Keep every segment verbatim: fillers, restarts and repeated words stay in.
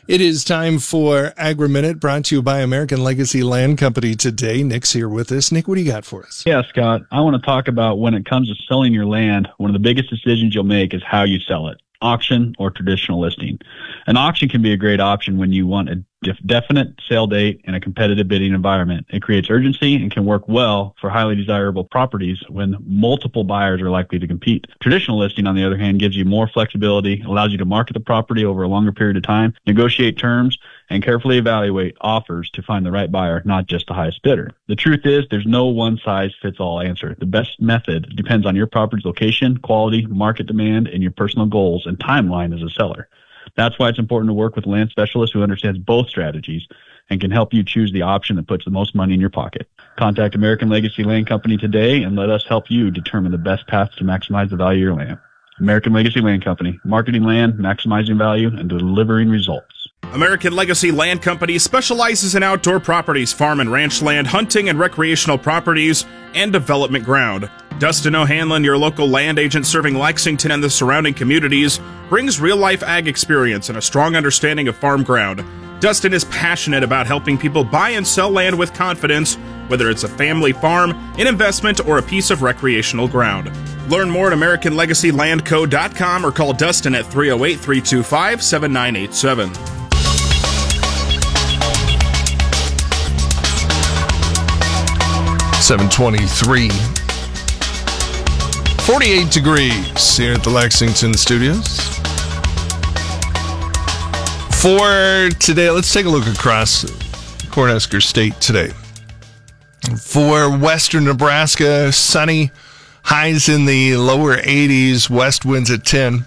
It is time for Agri-Minute, brought to you by American Legacy Land Company today. Nick's here with us. Nick, what do you got for us? Yeah, Scott, I want to talk about when it comes to selling your land, one of the biggest decisions you'll make is how you sell it, auction or traditional listing. An auction can be a great option when you want a def- definite sale date in a competitive bidding environment. It creates urgency and can work well for highly desirable properties when multiple buyers are likely to compete. Traditional listing, on the other hand, gives you more flexibility, allows you to market the property over a longer period of time, negotiate terms, and carefully evaluate offers to find the right buyer, not just the highest bidder. The truth is, there's no one-size-fits-all answer. The best method depends on your property's location, quality, market demand, and your personal goals and timeline as a seller. That's why it's important to work with a land specialist who understands both strategies and can help you choose the option that puts the most money in your pocket. Contact American Legacy Land Company today and let us help you determine the best path to maximize the value of your land. American Legacy Land Company, marketing land, maximizing value, and delivering results. American Legacy Land Company specializes in outdoor properties, farm and ranch land, hunting and recreational properties, and development ground. Dustin O'Hanlon, your local land agent serving Lexington and the surrounding communities, brings real-life ag experience and a strong understanding of farm ground. Dustin is passionate about helping people buy and sell land with confidence, whether it's a family farm, an investment, or a piece of recreational ground. Learn more at American Legacy Land Co dot com or call Dustin at three oh eight, three two five, seven nine eight seven. seven twenty-three. forty-eight degrees here at the Lexington studios. For today, let's take a look across Cornhusker State today. For western Nebraska, sunny, highs in the lower eighties, west winds at ten.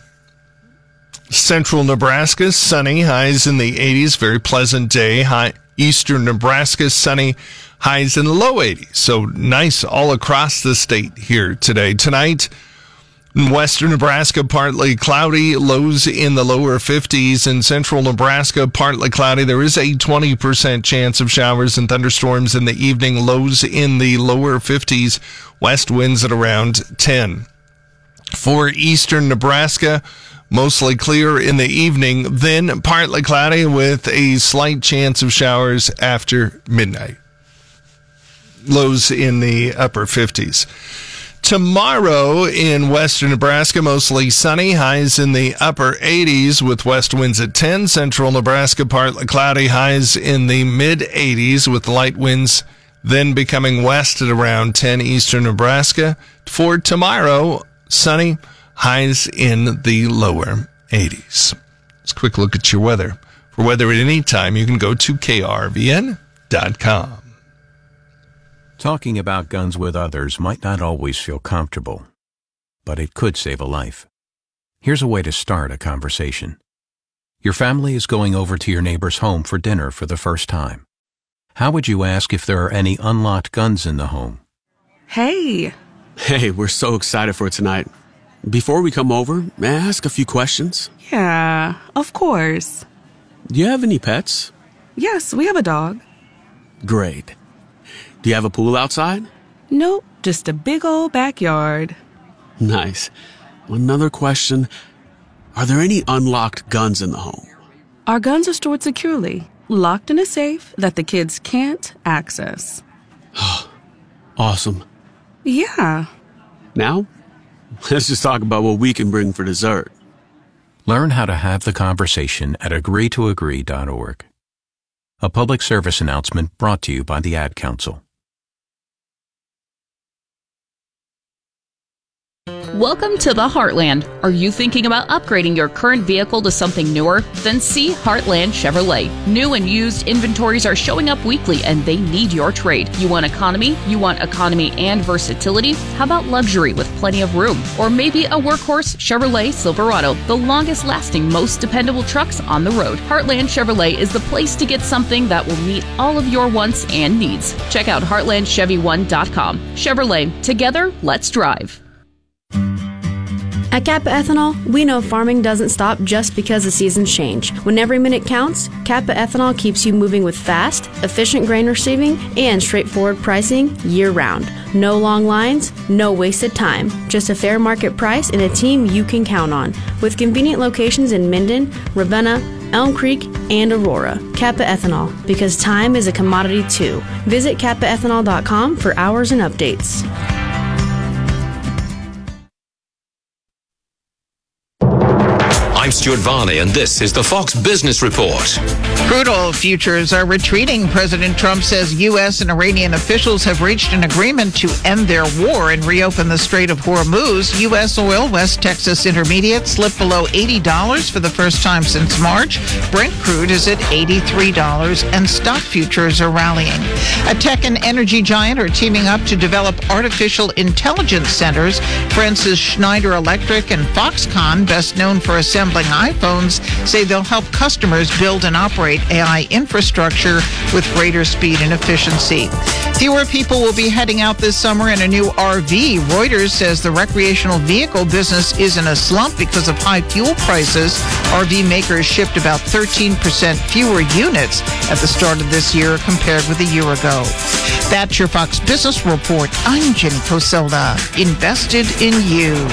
Central Nebraska, sunny, highs in the eighties, very pleasant day. High, eastern Nebraska, sunny, highs in the low eighties. So nice all across the state here today. Tonight, in western Nebraska, partly cloudy, lows in the lower fifties. In central Nebraska, partly cloudy. There is a twenty percent chance of showers and thunderstorms in the evening, lows in the lower fifties, west winds at around ten. For eastern Nebraska, mostly clear in the evening, then partly cloudy with a slight chance of showers after midnight. Lows in the upper fifties. Tomorrow in western Nebraska, mostly sunny, highs in the upper eighties with west winds at ten. Central Nebraska, partly cloudy, highs in the mid eighties with light winds then becoming west at around ten. Eastern Nebraska. For tomorrow, sunny, highs in the lower eighties. Let's a quick look at your weather. For weather at any time, you can go to K R V N dot com. Talking about guns with others might not always feel comfortable, but it could save a life. Here's a way to start a conversation. Your family is going over to your neighbor's home for dinner for the first time. How would you ask if there are any unlocked guns in the home? Hey. Hey, we're so excited for tonight. Before we come over, may I ask a few questions? Yeah, of course. Do you have any pets? Yes, we have a dog. Great. Do you have a pool outside? Nope, just a big old backyard. Nice. Another question. Are there any unlocked guns in the home? Our guns are stored securely, locked in a safe that the kids can't access. Awesome. Yeah. Now, let's just talk about what we can bring for dessert. Learn how to have the conversation at agree to agree dot org. A public service announcement brought to you by the Ad Council. Welcome to the Heartland. Are you thinking about upgrading your current vehicle to something newer? Then see Heartland Chevrolet. New and used inventories are showing up weekly and they need your trade. You want economy? You want economy and versatility? How about luxury with plenty of room? Or maybe a workhorse Chevrolet Silverado, the longest lasting, most dependable trucks on the road. Heartland Chevrolet is the place to get something that will meet all of your wants and needs. Check out heartland chevy one dot com. Chevrolet, together, let's drive. At Kappa Ethanol, we know farming doesn't stop just because the seasons change. When every minute counts, Kappa Ethanol keeps you moving with fast, efficient grain receiving and straightforward pricing year-round. No long lines, no wasted time, just a fair market price and a team you can count on. With convenient locations in Minden, Ravenna, Elm Creek, and Aurora. Kappa Ethanol, because time is a commodity too. Visit kappa ethanol dot com for hours and updates. I'm Stuart Varney, and this is the Fox Business Report. Crude oil futures are retreating. President Trump says U S and Iranian officials have reached an agreement to end their war and reopen the Strait of Hormuz. U S oil, West Texas Intermediate, slipped below eighty dollars for the first time since March. Brent crude is at eighty-three dollars, and stock futures are rallying. A tech and energy giant are teaming up to develop artificial intelligence centers. Francis Schneider Electric and Foxconn, best known for assembling iPhones, say they'll help customers build and operate A I infrastructure with greater speed and efficiency. Fewer people will be heading out this summer in a new R V. Reuters says the recreational vehicle business is in a slump because of high fuel prices. R V makers shipped about thirteen percent fewer units at the start of this year compared with a year ago. That's your Fox Business Report. I'm Jenny Coselda. Invested in you.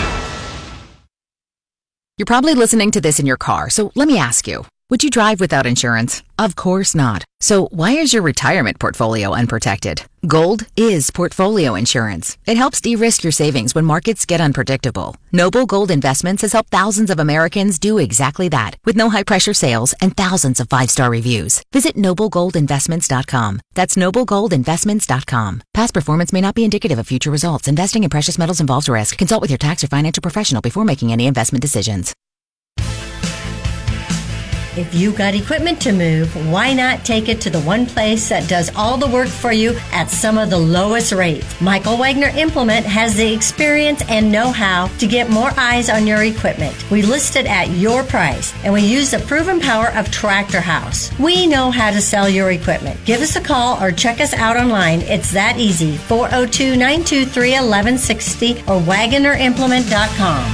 You're probably listening to this in your car, so let me ask you, would you drive without insurance? Of course not. So why is your retirement portfolio unprotected? Gold is portfolio insurance. It helps de-risk your savings when markets get unpredictable. Noble Gold Investments has helped thousands of Americans do exactly that, with no high-pressure sales and thousands of five-star reviews. Visit noble gold investments dot com. That's noble gold investments dot com. Past performance may not be indicative of future results. Investing in precious metals involves risk. Consult with your tax or financial professional before making any investment decisions. If you got equipment to move, why not take it to the one place that does all the work for you at some of the lowest rates? Michael Wagner Implement has the experience and know-how to get more eyes on your equipment. We list it at your price, and we use the proven power of Tractor House. We know how to sell your equipment. Give us a call or check us out online. It's that easy. four oh two, nine two three, one one six oh or wagoner implement dot com.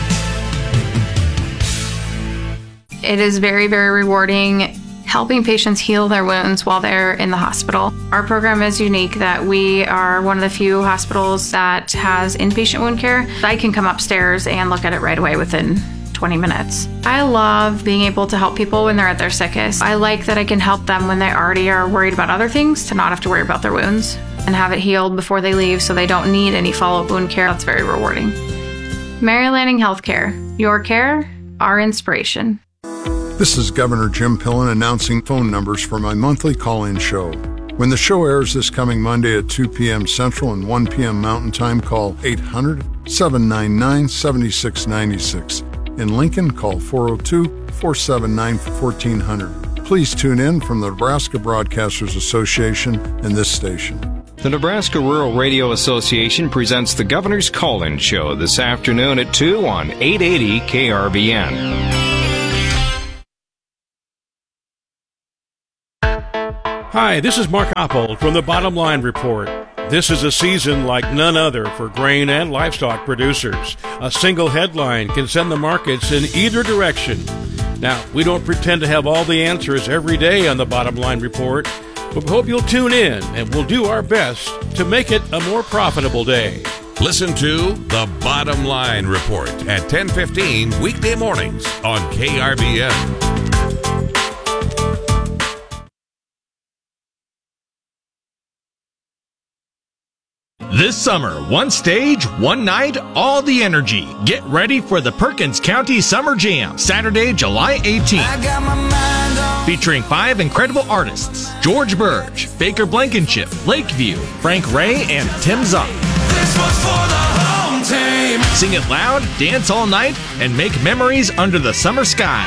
It is very, very rewarding helping patients heal their wounds while they're in the hospital. Our program is unique that we are one of the few hospitals that has inpatient wound care. I can come upstairs and look at it right away within twenty minutes. I love being able to help people when they're at their sickest. I like that I can help them when they already are worried about other things to not have to worry about their wounds and have it healed before they leave so they don't need any follow-up wound care. That's very rewarding. Mary Lanning Healthcare. Your care, our inspiration. This is Governor Jim Pillen announcing phone numbers for my monthly call-in show. When the show airs this coming Monday at two p.m. Central and one p.m. Mountain Time, call eight hundred, seven nine nine, seven six nine six. In Lincoln, call four oh two, four seven nine, one four zero zero. Please tune in from the Nebraska Broadcasters Association and this station. The Nebraska Rural Radio Association presents the Governor's Call-In Show this afternoon at two on eight eighty K R V N. Hi, this is Mark Oppold from the Bottom Line Report. This is a season like none other for grain and livestock producers. A single headline can send the markets in either direction. Now, we don't pretend to have all the answers every day on the Bottom Line Report, but we hope you'll tune in and we'll do our best to make it a more profitable day. Listen to The Bottom Line Report at ten fifteen weekday mornings on K R V N. This summer, one stage, one night, all the energy. Get ready for the Perkins County Summer Jam, Saturday, July eighteenth. Featuring five incredible artists: George Burge, Baker Blankenship, Lakeview, Frank Ray, and Tim Zock. Sing it loud, dance all night, and make memories under the summer sky.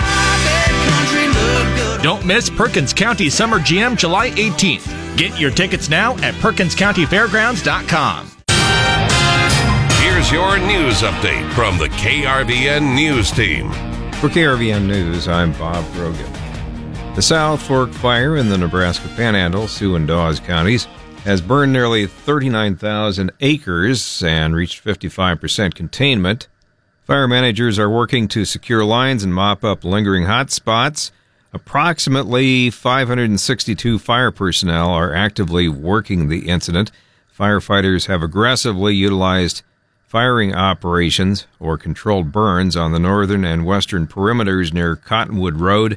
Don't miss Perkins County Summer Jam, July eighteenth. Get your tickets now at perkins county fairgrounds dot com. Here's your news update from the K R V N News Team. For K R V N News, I'm Bob Brogan. The South Fork Fire in the Nebraska Panhandle, Sioux and Dawes counties, has burned nearly thirty-nine thousand acres and reached fifty-five percent containment. Fire managers are working to secure lines and mop up lingering hot spots. Approximately five hundred sixty-two fire personnel are actively working the incident. Firefighters have aggressively utilized firing operations or controlled burns on the northern and western perimeters near Cottonwood Road,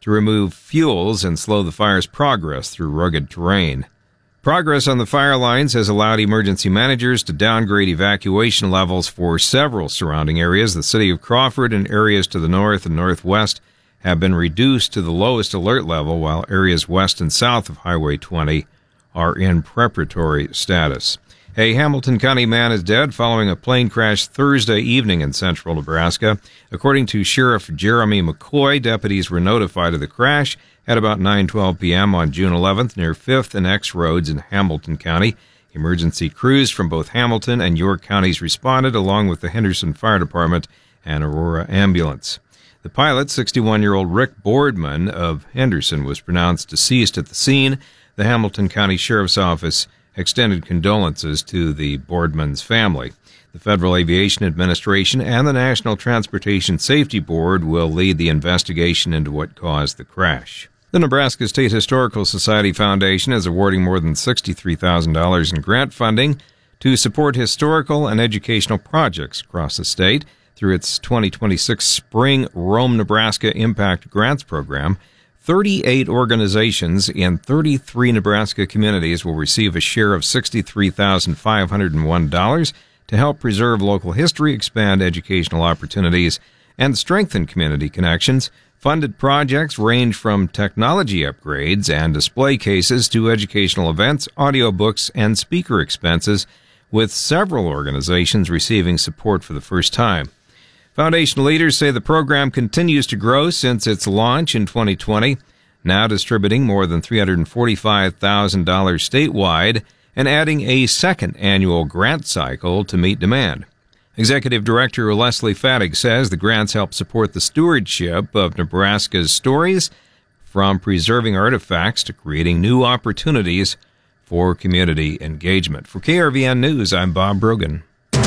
to remove fuels and slow the fire's progress through rugged terrain. Progress on the fire lines has allowed emergency managers to downgrade evacuation levels for several surrounding areas. The city of Crawford and areas to the north and northwest have been reduced to the lowest alert level, while areas west and south of Highway twenty are in preparatory status. A Hamilton County man is dead following a plane crash Thursday evening in central Nebraska. According to Sheriff Jeremy McCoy, deputies were notified of the crash at about nine twelve p.m. on June eleventh near fifth and X roads in Hamilton County. Emergency crews from both Hamilton and York counties responded, along with the Henderson Fire Department and Aurora Ambulance. The pilot, sixty-one-year-old Rick Boardman of Henderson, was pronounced deceased at the scene. The Hamilton County Sheriff's Office extended condolences to the Boardman's family. The Federal Aviation Administration and the National Transportation Safety Board will lead the investigation into what caused the crash. The Nebraska State Historical Society Foundation is awarding more than sixty-three thousand dollars in grant funding to support historical and educational projects across the state through its twenty twenty-six Spring Rome, Nebraska Impact Grants Program. thirty-eight organizations in thirty-three Nebraska communities will receive a share of sixty-three thousand five hundred one dollars to help preserve local history, expand educational opportunities, and strengthen community connections. Funded projects range from technology upgrades and display cases to educational events, audiobooks, and speaker expenses, with several organizations receiving support for the first time. Foundation leaders say the program continues to grow since its launch in twenty twenty, now distributing more than three hundred forty-five thousand dollars statewide and adding a second annual grant cycle to meet demand. Executive Director Leslie Fattig says the grants help support the stewardship of Nebraska's stories, from preserving artifacts to creating new opportunities for community engagement. For K R V N News, I'm Bob Brogan.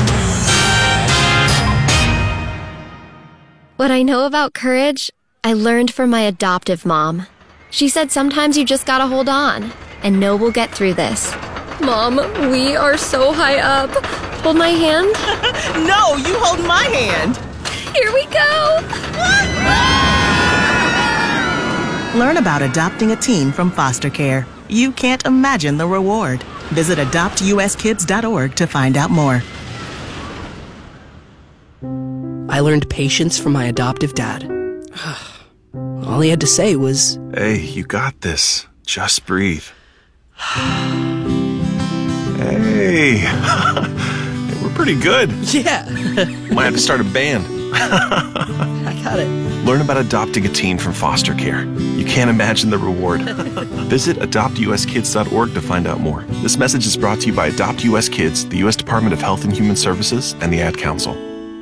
What I know about courage, I learned from my adoptive mom. She said sometimes you just gotta hold on, and know we'll get through this. Mom, we are so high up. Hold my hand. No, you hold my hand. Here we go. Learn about adopting a teen from foster care. You can't imagine the reward. Visit adopt u s kids dot org to find out more. I learned patience from my adoptive dad. All he had to say was, "Hey, you got this. Just breathe." Hey, we're pretty good. Yeah. Might have to start a band. I got it. Learn about adopting a teen from foster care. You can't imagine the reward. Visit adopt u s kids dot org to find out more. This message is brought to you by Adopt U S Kids, the U S Department of Health and Human Services, and the Ad Council.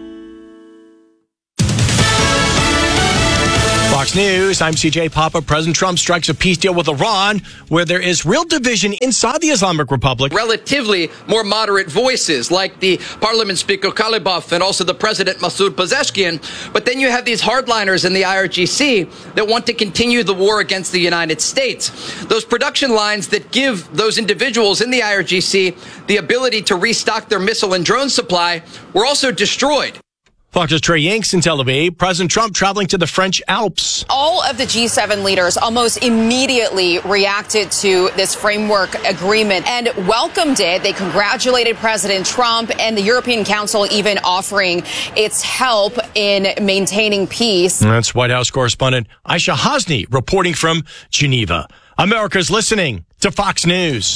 Fox News, I'm C J Papa. President Trump strikes a peace deal with Iran where there is real division inside the Islamic Republic. Relatively more moderate voices like the Parliament Speaker Kalibov and also the President Masoud Pezeshkian. But then you have these hardliners in the I R G C that want to continue the war against the United States. Those production lines that give those individuals in the I R G C the ability to restock their missile and drone supply were also destroyed. Fox's Trey Yanks in Tel Aviv. President Trump traveling to the French Alps. All of the G seven leaders almost immediately reacted to this framework agreement and welcomed it. They congratulated President Trump, and the European Council even offering its help in maintaining peace. That's White House correspondent Aisha Hasni reporting from Geneva. America's listening to Fox News.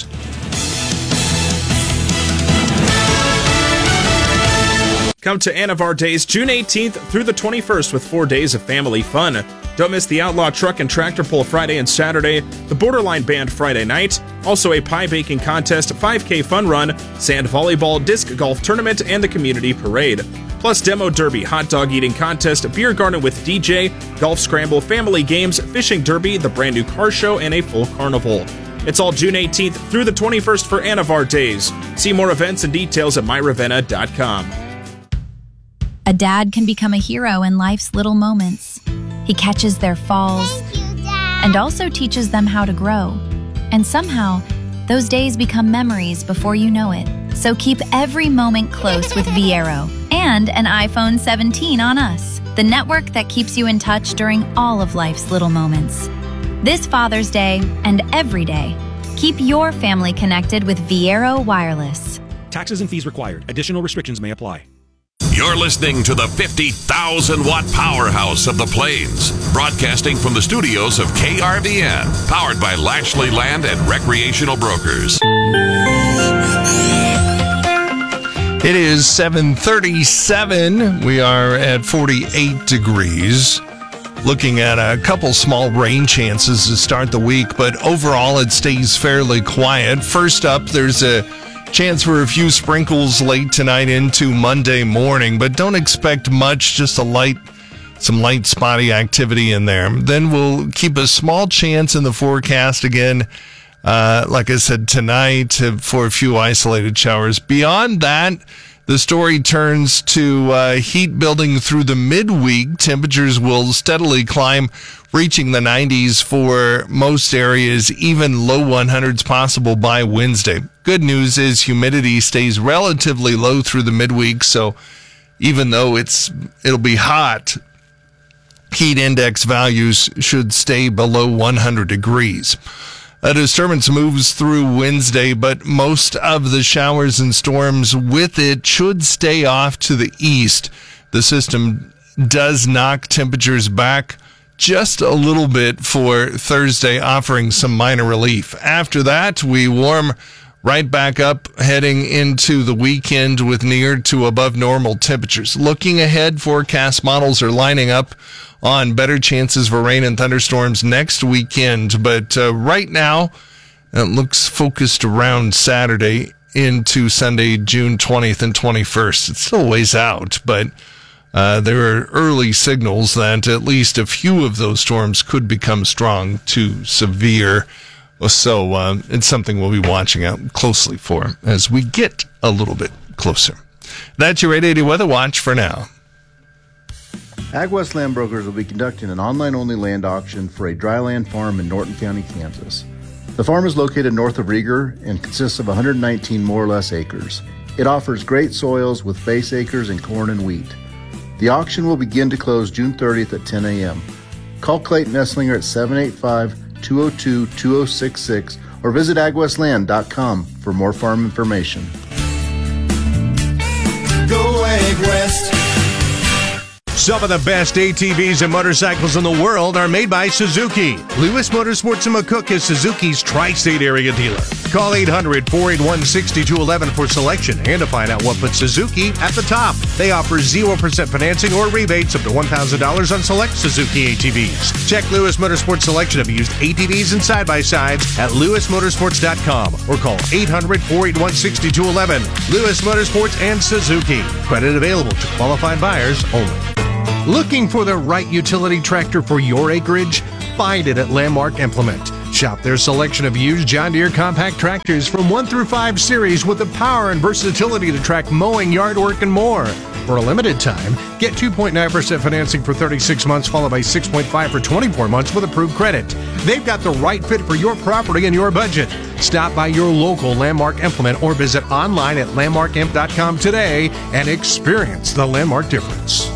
Come to Anavar Days June eighteenth through the twenty-first with four days of family fun. Don't miss the Outlaw Truck and Tractor Pull Friday and Saturday, the Borderline Band Friday night, also a pie baking contest, five K fun run, sand volleyball, disc golf tournament, and the community parade. Plus demo derby, hot dog eating contest, beer garden with D J, golf scramble, family games, fishing derby, the brand new car show, and a full carnival. It's all June eighteenth through the twenty-first for Anavar Days. See more events and details at my ravenna dot com. A dad can become a hero in life's little moments. He catches their falls and also teaches them how to grow. And somehow, those days become memories before you know it. So keep every moment close with Viero and an iPhone seventeen on us. the network that keeps you in touch during all of life's little moments. This Father's Day and every day, keep your family connected with Viero Wireless. Taxes and fees required. Additional restrictions may apply. You're listening to the fifty thousand watt powerhouse of the Plains, broadcasting from the studios of K R V N, powered by Lashley Land and Recreational Brokers. It is seven thirty-seven. We are at forty-eight degrees. Looking at a couple small rain chances to start the week, but overall it stays fairly quiet. First up, there's a chance for a few sprinkles late tonight into Monday morning, but don't expect much, just a light, some light spotty activity in there. Then we'll keep a small chance in the forecast again, uh, like I said, tonight uh, for a few isolated showers. Beyond that, the story turns to uh, heat building through the midweek. Temperatures will steadily climb, reaching the nineties for most areas, even low one hundreds possible by Wednesday. Good news is humidity stays relatively low through the midweek, so even though it's it'll be hot, heat index values should stay below one hundred degrees. A disturbance moves through Wednesday, but most of the showers and storms with it should stay off to the east. The system does knock temperatures back just a little bit for Thursday, offering some minor relief. After that, we warm right back up, heading into the weekend with near to above normal temperatures. Looking ahead, forecast models are lining up on better chances for rain and thunderstorms next weekend. But uh, right now, it looks focused around Saturday into Sunday, June twentieth and twenty-first. It's still a ways out, but uh, there are early signals that at least a few of those storms could become strong to severe. So uh, it's something we'll be watching out closely for as we get a little bit closer. That's your eight eighty Weather Watch for now. AgWest Land Brokers will be conducting an online-only land auction for a dry land farm in Norton County, Kansas. The farm is located north of Rieger and consists of one hundred nineteen more or less acres. It offers great soils with base acres and corn and wheat. The auction will begin to close June thirtieth at ten a.m. Call Clayton Esslinger at seven eight five, two oh two, two oh six six or visit ag west land dot com for more farm information. Go AgWest. Some of the best A T Vs and motorcycles in the world are made by Suzuki. Lewis Motorsports in McCook is Suzuki's tri-state area dealer. Call eight hundred, four eight one, six two one one for selection and to find out what puts Suzuki at the top. They offer zero percent financing or rebates up to one thousand dollars on select Suzuki A T Vs. Check Lewis Motorsports' selection of used A T Vs and side-by-sides at lewis motorsports dot com or call eight hundred, four eight one, six two one one. Lewis Motorsports and Suzuki. Credit available to qualified buyers only. Looking for the right utility tractor for your acreage? Find it at Landmark Implement. Shop their selection of used John Deere compact tractors from one through five series with the power and versatility to track mowing, yard work, and more. For a limited time, get two point nine percent financing for thirty-six months, followed by six point five for twenty-four months with approved credit. They've got the right fit for your property and your budget. Stop by your local Landmark Implement or visit online at landmark imp dot com today and experience the Landmark difference.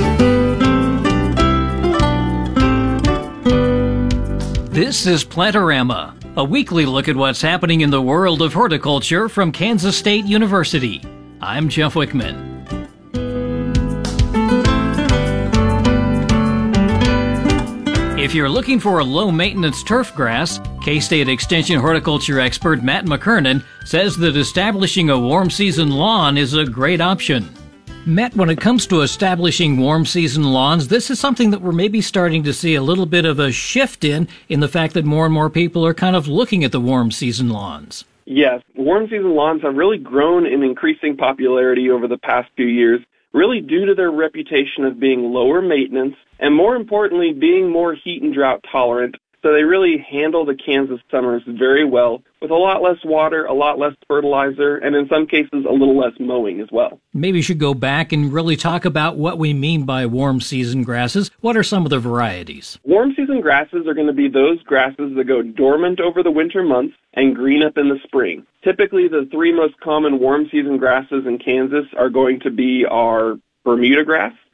This is Plantorama, a weekly look at what's happening in the world of horticulture from Kansas State University. I'm Jeff Wickman. If you're looking for a low-maintenance turf grass, K-State Extension horticulture expert Matt McKernan says that establishing a warm-season lawn is a great option. Matt, when it comes to establishing warm-season lawns, this is something that we're maybe starting to see a little bit of a shift in, in the fact that more and more people are kind of looking at the warm-season lawns. Yes, warm-season lawns have really grown in increasing popularity over the past few years, really due to their reputation of being lower maintenance and, more importantly, being more heat and drought tolerant. So they really handle the Kansas summers very well, with a lot less water, a lot less fertilizer, and in some cases a little less mowing as well. Maybe we should go back and really talk about what we mean by warm season grasses. What are some of the varieties? Warm season grasses are going to be those grasses that go dormant over the winter months and green up in the spring. Typically the three most common warm season grasses in Kansas are going to be our Bermuda grass,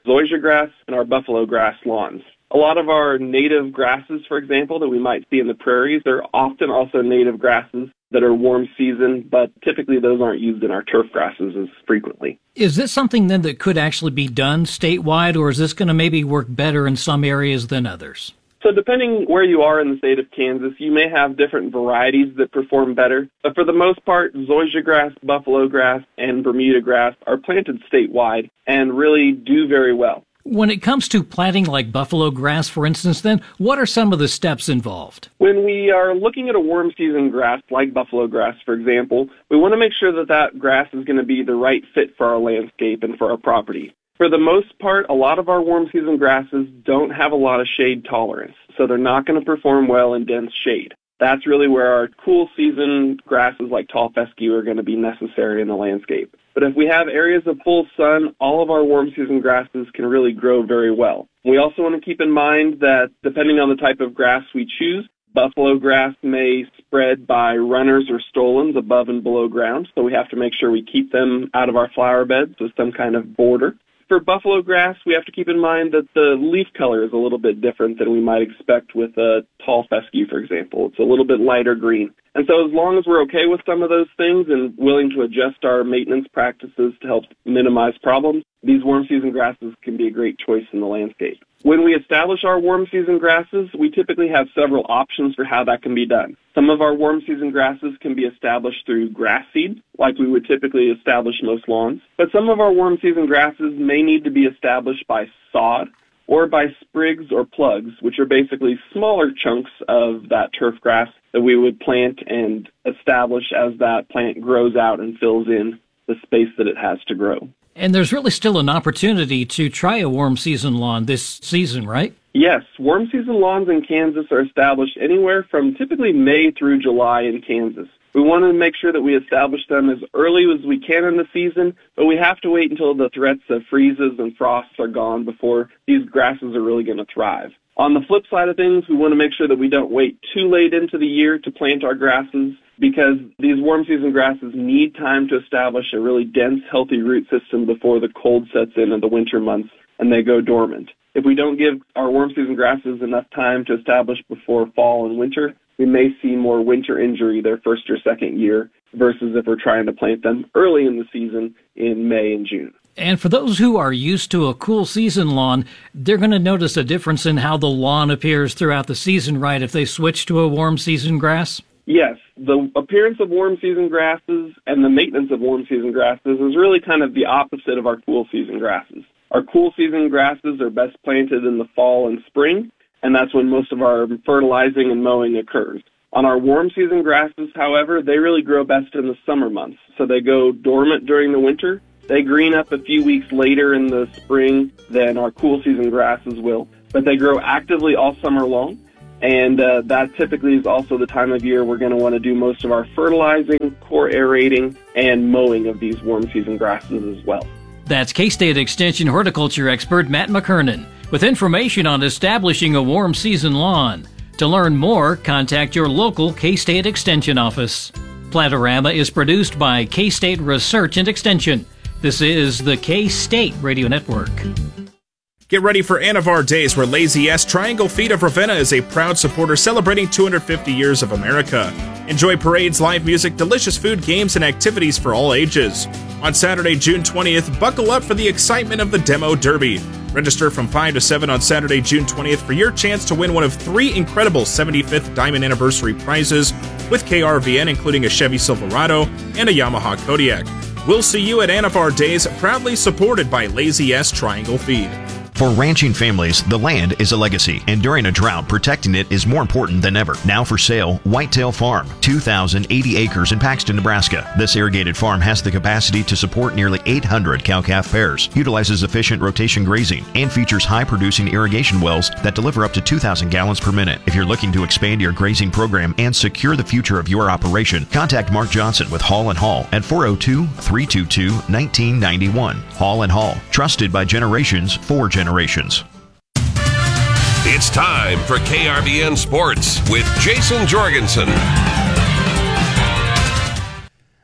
zoysia grass, and our buffalo grass lawns. A lot of our native grasses, for example, that we might see in the prairies, they're often also native grasses that are warm season, but typically those aren't used in our turf grasses as frequently. Is this something then that could actually be done statewide, or is this going to maybe work better in some areas than others? So depending where you are in the state of Kansas, you may have different varieties that perform better. But for the most part, zoysia grass, buffalo grass, and Bermuda grass are planted statewide and really do very well. When it comes to planting like buffalo grass, for instance, then, what are some of the steps involved? When we are looking at a warm season grass, like buffalo grass, for example, we want to make sure that that grass is going to be the right fit for our landscape and for our property. For the most part, a lot of our warm season grasses don't have a lot of shade tolerance, so they're not going to perform well in dense shade. That's really where our cool season grasses like tall fescue are going to be necessary in the landscape. But if we have areas of full sun, all of our warm season grasses can really grow very well. We also want to keep in mind that depending on the type of grass we choose, buffalo grass may spread by runners or stolons above and below ground, so we have to make sure we keep them out of our flower beds with some kind of border. For buffalo grass, we have to keep in mind that the leaf color is a little bit different than we might expect with a tall fescue, for example. It's a little bit lighter green. And so as long as we're okay with some of those things and willing to adjust our maintenance practices to help minimize problems, these warm season grasses can be a great choice in the landscape. When we establish our warm season grasses, we typically have several options for how that can be done. Some of our warm season grasses can be established through grass seed, like we would typically establish most lawns. But some of our warm season grasses may need to be established by sod or by sprigs or plugs, which are basically smaller chunks of that turf grass that we would plant and establish as that plant grows out and fills in the space that it has to grow. And there's really still an opportunity to try a warm season lawn this season, right? Yes, warm season lawns in Kansas are established anywhere from typically May through July in Kansas. We want to make sure that we establish them as early as we can in the season, but we have to wait until the threats of freezes and frosts are gone before these grasses are really going to thrive. On the flip side of things, we want to make sure that we don't wait too late into the year to plant our grasses, because these warm season grasses need time to establish a really dense, healthy root system before the cold sets in in the winter months and they go dormant. If we don't give our warm season grasses enough time to establish before fall and winter, we may see more winter injury their first or second year versus if we're trying to plant them early in the season in May and June. And for those who are used to a cool season lawn, they're going to notice a difference in how the lawn appears throughout the season, right, if they switch to a warm season grass? Yes, the appearance of warm season grasses and the maintenance of warm season grasses is really kind of the opposite of our cool season grasses. Our cool season grasses are best planted in the fall and spring, and that's when most of our fertilizing and mowing occurs. On our warm season grasses, however, they really grow best in the summer months. So they go dormant during the winter. They green up a few weeks later in the spring than our cool season grasses will, but they grow actively all summer long. And uh, that typically is also the time of year we're going to want to do most of our fertilizing, core aerating, and mowing of these warm season grasses as well. That's K-State Extension horticulture expert Matt McKernan with information on establishing a warm season lawn. To learn more, contact your local K-State Extension office. Plantorama is produced by K-State Research and Extension. This is the K-State Radio Network. Get ready for Anavar Days, where Lazy S Triangle Feed of Ravenna is a proud supporter celebrating two hundred fifty years of America. Enjoy parades, live music, delicious food, games, and activities for all ages. On Saturday, June twentieth, buckle up for the excitement of the Demo Derby. Register from five to seven on Saturday, June twentieth for your chance to win one of three incredible seventy-fifth Diamond Anniversary prizes with K R V N, including a Chevy Silverado and a Yamaha Kodiak. We'll see you at Anavar Days, proudly supported by Lazy S Triangle Feed. For ranching families, the land is a legacy, and during a drought, protecting it is more important than ever. Now for sale, Whitetail Farm, two thousand eighty acres in Paxton, Nebraska. This irrigated farm has the capacity to support nearly eight hundred cow-calf pairs, utilizes efficient rotation grazing, and features high-producing irrigation wells that deliver up to two thousand gallons per minute. If you're looking to expand your grazing program and secure the future of your operation, contact Mark Johnson with Hall and Hall at four oh two, three two two, one nine nine one. Hall and Hall, trusted by generations for generations. Generations. It's time for K R V N Sports with Jason Jorgensen.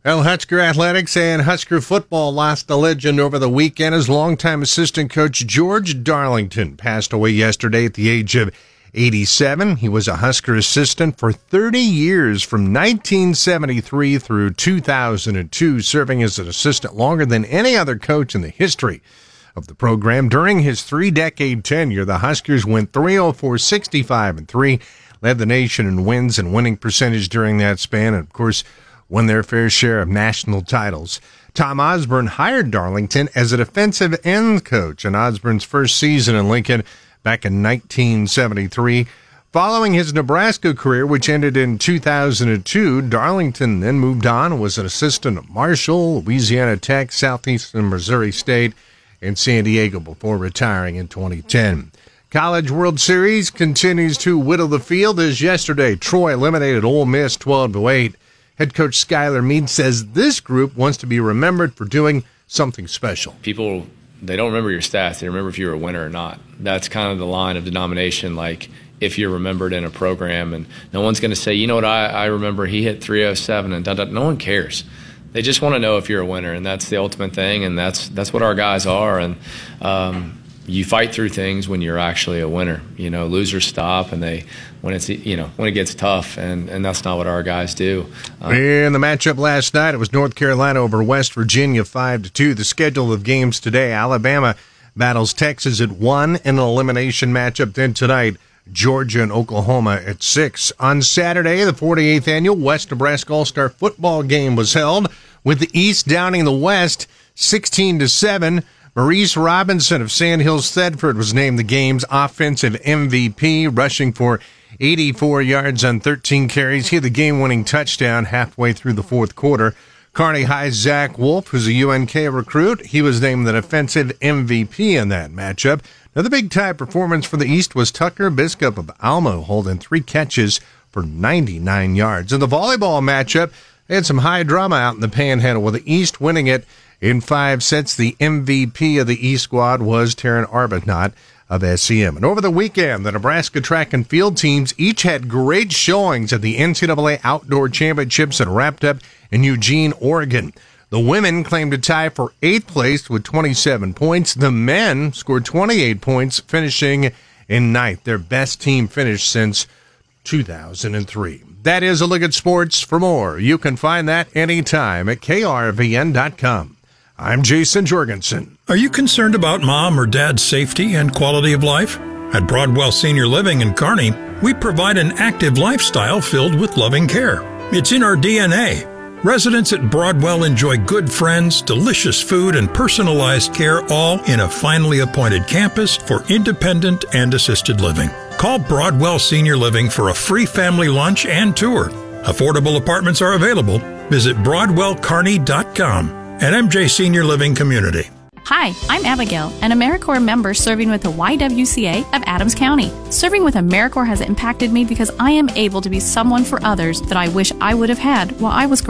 Well, Husker Athletics and Husker football lost a legend over the weekend as longtime assistant coach George Darlington passed away yesterday at the age of eighty-seven. He was a Husker assistant for thirty years from nineteen seventy-three through two thousand two, serving as an assistant longer than any other coach in the history of the program. During his three-decade tenure, the Huskers went three oh four, sixty-five, and three, led the nation in wins and winning percentage during that span, and, of course, won their fair share of national titles. Tom Osborne hired Darlington as a defensive end coach in Osborne's first season in Lincoln back in nineteen seventy-three. Following his Nebraska career, which ended in two thousand two, Darlington then moved on and was an assistant at Marshall, Louisiana Tech, Southeastern Missouri State, and San Diego before retiring in twenty ten. College World Series continues to whittle the field as yesterday Troy eliminated Ole Miss twelve to eight. Head coach Skylar Meade says this group wants to be remembered for doing something special. People, they don't remember your stats. They remember if you were a winner or not. That's kind of the line of denomination, like if you're remembered in a program. And no one's going to say, you know what, I, I remember he hit three oh seven and da, da. No one cares. They just want to know if you're a winner, and that's the ultimate thing, and that's that's what our guys are. And um, you fight through things when you're actually a winner. You know, losers stop, and they when it's you know when it gets tough, and, and that's not what our guys do. Um, in the matchup last night, it was North Carolina over West Virginia five to two. The schedule of games today: Alabama battles Texas at one in an elimination matchup. Then tonight, Georgia and Oklahoma at six. On Saturday, the forty-eighth annual West Nebraska All-Star Football game was held, with the East downing the West sixteen to seven. Maurice Robinson of Sandhills Thedford was named the game's offensive M V P, rushing for eighty-four yards on thirteen carries. He had the game-winning touchdown halfway through the fourth quarter. Kearney High's Zach Wolf, who's a U N K recruit, he was named the defensive M V P in that matchup. Another big-time performance for the East was Tucker Biscup of Almo, holding three catches for ninety-nine yards. In the volleyball matchup, they had some high drama out in the Panhandle, with the East winning it in five sets. The M V P of the East squad was Taryn Arbuthnot of S C M. And over the weekend, the Nebraska track and field teams each had great showings at the N C double A Outdoor Championships that wrapped up in Eugene, Oregon. The women claimed a tie for eighth place with twenty-seven points. The men scored twenty-eight points, finishing in ninth, their best team finish since two thousand three. That is a look at sports. For more, you can find that anytime at K R V N dot com. I'm Jason Jorgensen. Are you concerned about mom or dad's safety and quality of life? At Broadwell Senior Living in Kearney, we provide an active lifestyle filled with loving care. It's in our D N A. Residents at Broadwell enjoy good friends, delicious food, and personalized care, all in a finely appointed campus for independent and assisted living. Call Broadwell Senior Living for a free family lunch and tour. Affordable apartments are available. Visit Broadwell Kearney dot com. An M J Senior Living Community. Hi, I'm Abigail, an AmeriCorps member serving with the Y W C A of Adams County. Serving with AmeriCorps has impacted me because I am able to be someone for others that I wish I would have had while I was growing